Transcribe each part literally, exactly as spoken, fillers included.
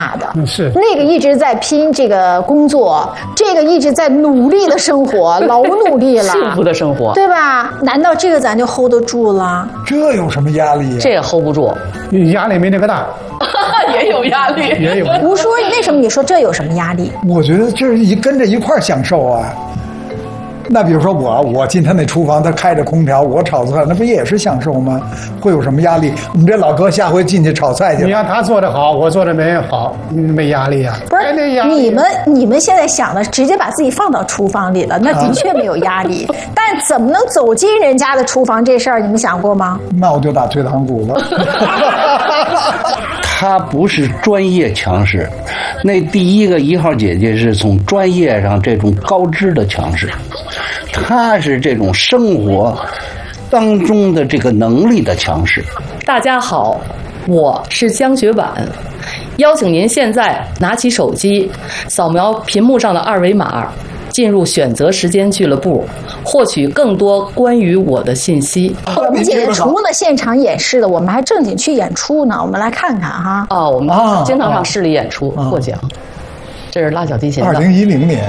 的， 嗯是那个一直在拼这个工作，这个一直在努力的生活，老努力了， 幸福的生活， 对吧？难道这个咱就 hold 得住了？ 这有什么压力呀、 这也 hold 不住， 压力没那个大， 也有压力， 也有。 吴叔，为什么你说这有什么压力？ 我觉得这是一跟着一块儿享受啊。那比如说我，我进他那厨房，他开着空调，我炒菜，那不也是享受吗？会有什么压力？我们这老哥下回进去炒菜去。 你看他做的好，我做的没好，没压力啊。 不是没压力你们，你们现在想的直接把自己放到厨房里了，那的确没有压力。但怎么能走进人家的厨房这事儿，你们想过吗？ 那我就打退堂鼓了。 他不是专业强势，那第一个一号姐姐是从专业上这种高知的强势，她是这种生活当中的这个能力的强势。 大家好，我是江雪婉，邀请您现在拿起手机，扫描屏幕上的二维码，进入选择时间俱乐部，获取更多关于我的信息。 我们姐姐除了现场演示的，我们还正经去演出呢。我们来看看哈。 哦，我们啊经常上市里演出获奖。这是拉小提琴的。 二零一零年，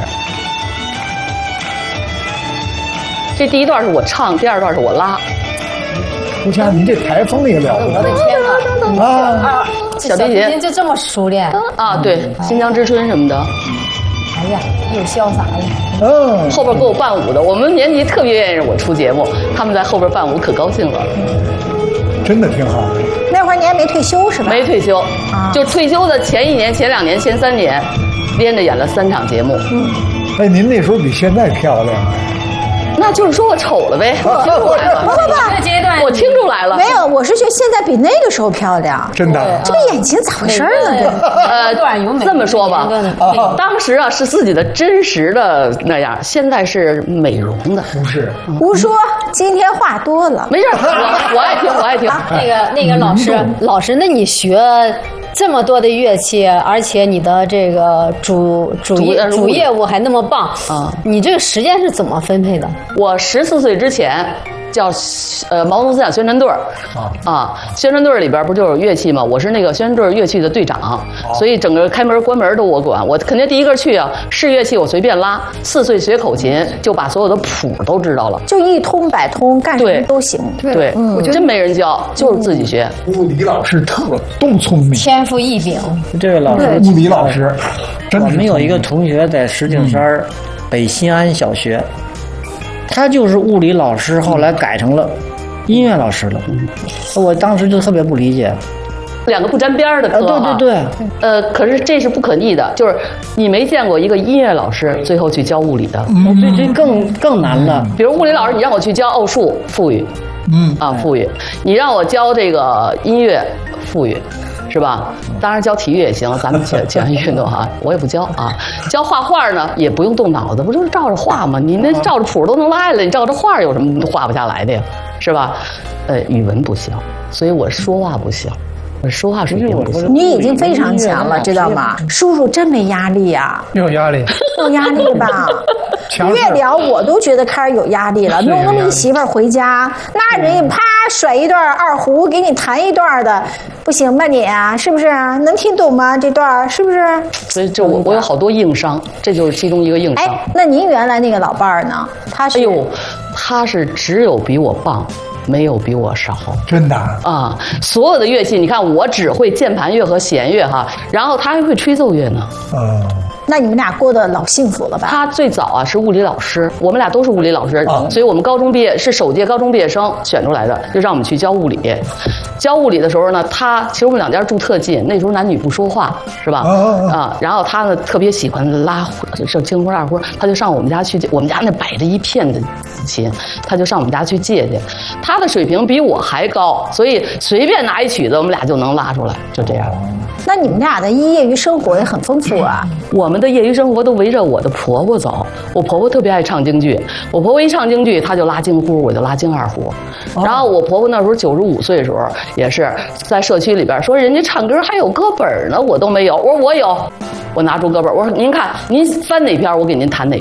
这第一段是我唱，第二段是我拉。 胡佳，您这台风也了我的不天哪！ 啊！ 小提琴就这么熟练？ 啊，对，新疆之春什么的。 哎呀，又潇洒了。 嗯， 后边给我伴舞的，我们年级特别愿意让我出节目，他们在后边伴舞可高兴了。 真的挺好。 那会儿你还没退休是吧？ 没退休，就退休的前一年、前两年、前三年，连着演了三场节目。嗯， 哎，您那时候比现在漂亮。 那就是说我丑了呗？我听出来了， 不不不， 这个阶段我听出来了。 没有，我是觉得现在比那个时候漂亮。 真的。 这个眼睛咋回事呢？这呃，这么说吧，当时啊是自己的真实的那样，现在是美容的。 不是， 吴叔今天话多了， 没事，我我爱听，我爱听。 那个那个老师，老师，那你学这么多的乐器，而且你的这个主主业主业务还那么棒啊，你这个时间是怎么分配的？ 我十四岁之前叫呃毛泽东思想宣传队儿啊，宣传队里边不就有乐器吗？我是那个宣传队乐器的队长，所以整个开门关门都我管。我肯定第一个去啊，是乐器我随便拉。四岁学口琴，就把所有的谱都知道了， 就一通百通，干什么都行。 对，我真没人教，就是自己学。 物理老师特都聪明， 天赋异禀。 这位老师， 物理老师，真的。 我们有一个同学在石景山北新安小学。他就是物理老师，后来改成了音乐老师了。我当时就特别不理解， 两个不沾边的课、 啊。对对对。 呃，可是这是不可逆的，就是你没见过一个音乐老师最后去教物理的， 嗯、这这更更难了。 比如物理老师，你让我去教奥数、富语，嗯啊富语，你让我教这个音乐、富语。是吧？当然教体育也行，咱们讲讲运动哈，我也不教啊。教画画呢，也不用动脑子，不就是照着画吗？你那照着谱都能拉下来，你照着画有什么画不下来的呀？是吧？呃，语文不行，所以我说话不行，我说话水平不行。 你已经非常强了，知道吗？叔叔真没压力啊？ 有压力， 有压力吧？越聊我都觉得开始有压力了。弄那么一媳妇儿回家，那人家啪甩一段二胡给你弹一段的，不行吧你啊？是不是？能听懂吗？这段是不是？ 所以这我我有好多硬伤，这就是其中一个硬伤。 哎，那您原来那个老伴儿呢？他是？ 哎呦，他是只有比我棒。没有比我少， 真的啊！所有的乐器，你看我只会键盘乐和弦乐哈，然后他还会吹奏乐呢。 嗯， 那你们俩过得老幸福了吧？ 他最早啊是物理老师，我们俩都是物理老师，啊、所以我们高中毕业是首届高中毕业生选出来的，就让我们去教物理。教物理的时候呢，他其实我们两家住特近，那时候男女不说话，是吧？啊, 啊，然后他呢特别喜欢拉这京胡二胡，他就上我们家去，我们家那摆着一片的琴，他就上我们家去借去。他的水平比我还高，所以随便拿一曲子，我们俩就能拉出来，就这样。 那你们俩的业余生活也很丰富啊。 我们的业余生活都围着我的婆婆走，我婆婆特别爱唱京剧，我婆婆一唱京剧，她就拉京胡，我就拉京二胡。哦、然后我婆婆那时候九十五岁的时候，也是在社区里边说人家唱歌还有歌本呢，我都没有。我说我有，我拿出歌本，我说您看您翻哪篇，我给您弹哪篇。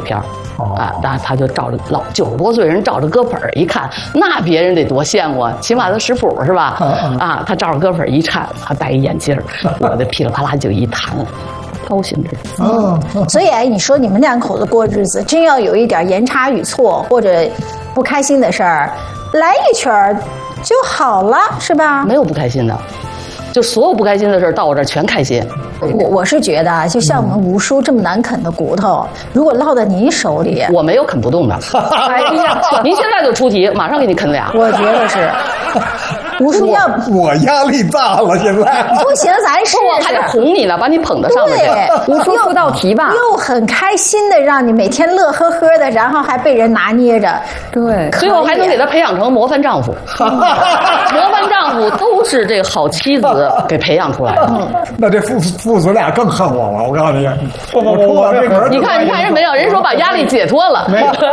啊，那他就照着老九十多岁人照着歌本一看，那别人得多羡慕啊，起码他识谱是吧？啊，他照着歌本一看，他戴一眼镜儿，我的噼里啪啦就一弹。高兴着， 嗯，所以哎，你说你们两口子过日子，真要有一点言差语错或者不开心的事儿，来一圈儿就好了，是吧？ 没有不开心的，就所有不开心的事儿到我这儿全开心。 我我是觉得啊，就像我们吴叔这么难啃的骨头，如果落到您手里， 我没有啃不动的。哎呀，您现在就出题，马上给你啃俩。 我觉得是。吴叔要我压力大了，现在不行，咱是我还得哄你呢，把你捧到上面去。 吴叔出道题吧， 又很开心的让你每天乐呵呵的，然后还被人拿捏着， 对， 最后还能给他培养成模范丈夫。模范丈夫都是这个好妻子给培养出来的。嗯、 那这父父子俩更恨我了，我告诉你，我出了这门， 你看，你看人没有？人说把压力解脱了， 没有，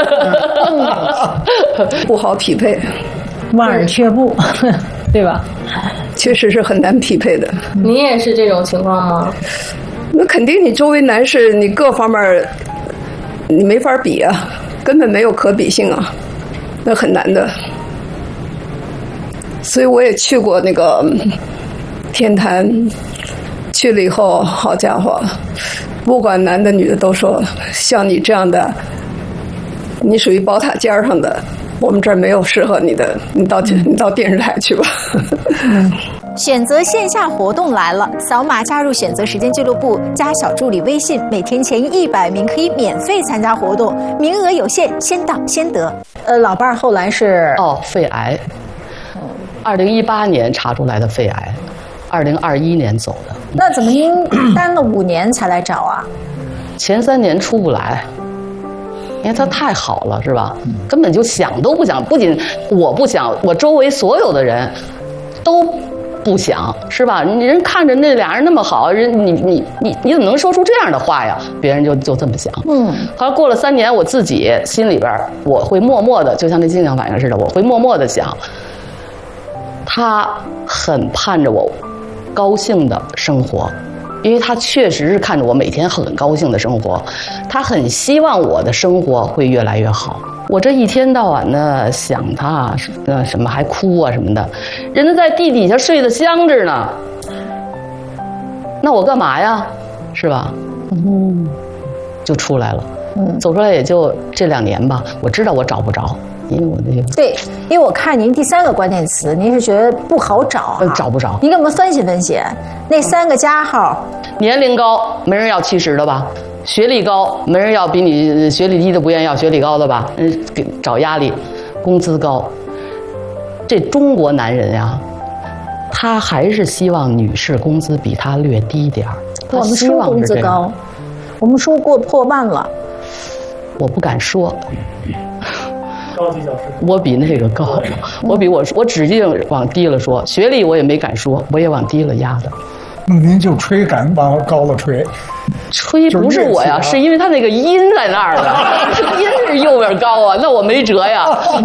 不好匹配， 望而却步。对吧？ 确实是很难匹配的。 你也是这种情况吗？ 那肯定，你周围男士，你各方面你没法比啊，根本没有可比性啊，那很难的。所以我也去过那个天坛，去了以后，好家伙，不管男的女的都说，像你这样的，你属于宝塔尖上的。我们这儿没有适合你的，你到你到电视台去吧。 选择线下活动来了，扫码加入选择时间俱乐部，加小助理微信，每天前一百名可以免费参加活动，名额有限，先到先得。呃，老伴儿后来是哦，肺癌，二零一八年查出来的肺癌，二零二一年走的。 那怎么您待了五年才来找啊？ 前三年出不来。因为他太好了，是吧？根本就想都不想，不仅我不想，我周围所有的人都不想，是吧？你人看着那俩人那么好，人你你你你怎么能说出这样的话呀？别人就就这么想。嗯。后来过了三年，我自己心里边我会默默的，就像那镜像反应似的，我会默默的想，他很盼着我高兴的生活。因为他确实是看着我每天很高兴的生活，他很希望我的生活会越来越好。我这一天到晚的想他，呃，什么还哭啊什么的，人家在地底下睡得香着呢，那我干嘛呀？是吧？嗯，就出来了。嗯，走出来也就这两年吧。我知道我找不着。因为我那个对，因为我看您第三个关键词，您是觉得不好找、啊， 找不着。 您给我们分析分析，那三个加号， 年龄高，没人要七十的吧？学历高，没人要比你学历低的不愿意要学历高的吧？嗯，给找压力，工资高。这中国男人呀，他还是希望女士工资比他略低点儿。 我们说工资高，我们说过破万了， 我不敢说。我比那个高，我比我我指定往低了说，学历我也没敢说，我也往低了压的。 那您就吹敢往高了吹， 吹不是我呀，是因为他那个音在那儿呢，音是右边高啊，那我没辙呀。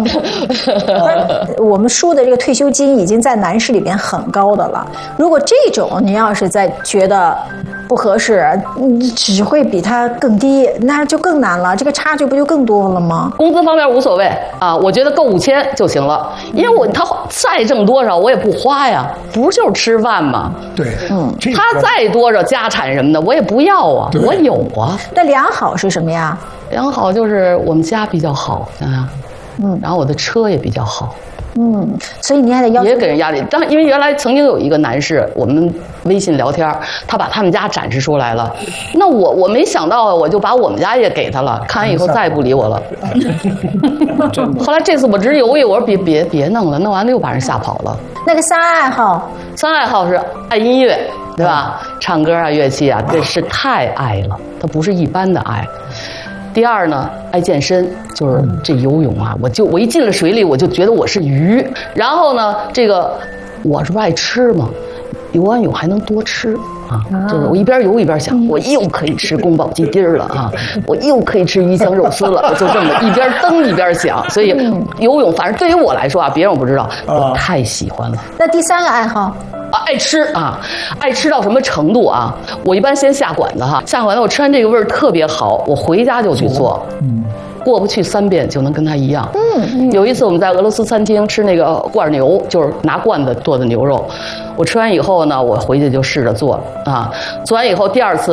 我们输的这个退休金已经在男士里面很高的了，如果这种您要是再觉得不合适，你只会比他更低，那就更难了，这个差距不就更多了吗？ 工资方面无所谓啊，我觉得够五千就行了，因为我他再挣多少我也不花呀，不就是吃饭吗？ 对，嗯， 他再多少家产什么的我也不要啊，我有啊。 那良好是什么呀？ 良好就是我们家比较好，想想，嗯，然后我的车也比较好。 嗯，所以你还得要求也给人压力。但因为原来曾经有一个男士，我们微信聊天，他把他们家展示出来了，那我我没想到，我就把我们家也给他了，看完以后再也不理我了。后来这次我直犹豫，我说别别别弄了，弄完了又把人吓跑了。 那个三爱好， 三爱好是爱音乐，对吧？唱歌啊，乐器啊，这是太爱了，它不是一般的爱。第二呢，爱健身，就是这游泳啊，我就我一进了水里，我就觉得我是鱼。然后呢，这个我是不是爱吃嘛？游完泳还能多吃啊！就是我一边游一边想，我又可以吃宫保鸡丁了啊，我又可以吃鱼香肉丝了，我就这么一边蹬一边想。所以游泳，反正对于我来说啊，别人我不知道，我太喜欢了。 那第三个爱好？ 啊，爱吃啊，爱吃到什么程度啊？我一般先下馆子哈，下馆子我吃完这个味儿特别好，我回家就去做。嗯， 过不去三遍就能跟他一样。嗯，有一次我们在俄罗斯餐厅吃那个罐牛，就是拿罐子剁的牛肉。我吃完以后呢，我回去就试着做啊，做完以后第二次。